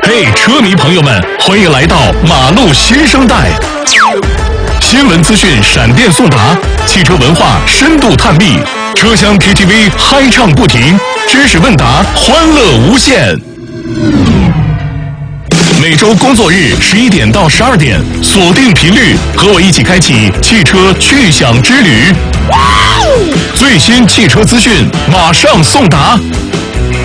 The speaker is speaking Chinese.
嘿，车迷朋友们，欢迎来到马路新生代。新闻资讯闪电送达，汽车文化深度探秘，车厢 KTV 嗨唱不停，知识问答欢乐无限。每周工作日11点到12点，锁定频率，和我一起开启汽车趣享之旅。最新汽车资讯马上送达。